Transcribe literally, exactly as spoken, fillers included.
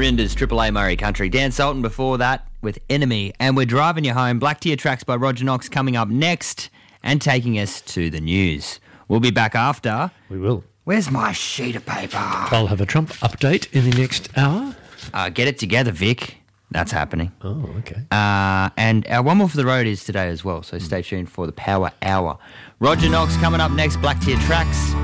Marinda's Triple A Murray Country. Dan Sultan before that with Enemy. And we're driving you home. Black Tier Tracks by Roger Knox coming up next and taking us to the news. We'll be back after. We will. Where's my sheet of paper? I'll have a Trump update in the next hour. Uh, get it together, Vic. That's happening. Oh, okay. Uh, and our One More for the Road is today as well, so stay tuned for the Power Hour. Roger Knox coming up next, Black Tier Tracks.